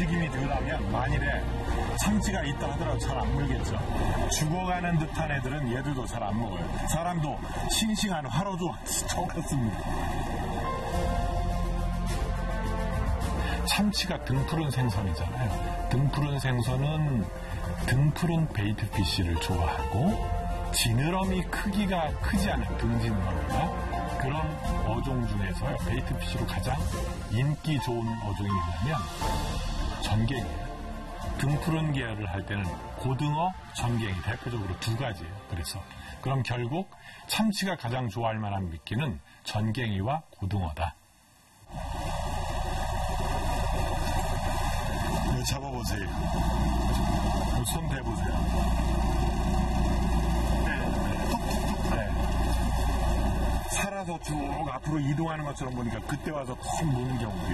움직임이 덜하면 만일에 참치가 있다 하더라도 잘 안 물겠죠. 죽어가는 듯한 애들은 얘들도 잘 안 먹어요. 사람도 싱싱한 화로도 똑같습니다. 참치가 등푸른 생선이잖아요. 등푸른 생선은 등푸른 베이트피쉬를 좋아하고 지느러미 크기가 크지 않은 등지느러미가 그런 어종 중에서 베이트피쉬로 가장 인기 좋은 어종이 뭐냐면 전갱이에요. 등푸른 계열을 할 때는 고등어, 전갱이 대표적으로 두 가지예요. 그래서 그럼 결국 참치가 가장 좋아할 만한 미끼는 전갱이와 고등어다. 이거 잡아보세요. 손 대보세요. 살아서 쭉 앞으로 이동하는 것처럼 보니까 그때 와서 콕 무는 경우도